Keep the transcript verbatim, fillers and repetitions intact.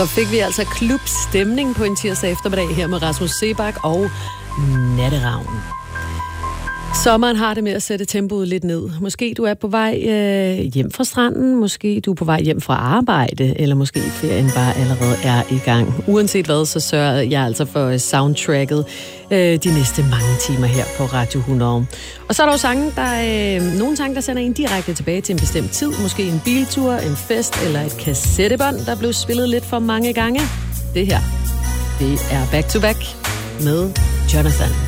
Så fik vi altså klubstemning på en tirsdag eftermiddag her med Rasmus Seebach og Natteravn. Sommeren har det med at sætte tempoet lidt ned. Måske du er på vej øh, hjem fra stranden, måske du er på vej hjem fra arbejde, eller måske ferien bare allerede er i gang. Uanset hvad, så sørger jeg altså for soundtracket øh, de næste mange timer her på Radio hundrede. Og så er der jo sange, der, øh, nogle sange, der sender en direkte tilbage til en bestemt tid. Måske en biltur, en fest eller et kassettebånd, der blev spillet lidt for mange gange. Det her, det er Back to Back med Jonathan.